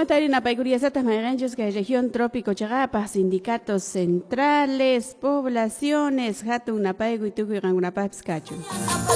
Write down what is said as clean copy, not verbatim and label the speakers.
Speaker 1: Tari Napaicuriasatas Maganchos, que región trópico Chagapa, sindicatos centrales, poblaciones, Hatu Napaigu y Tukuy Rangunapaps Cacho.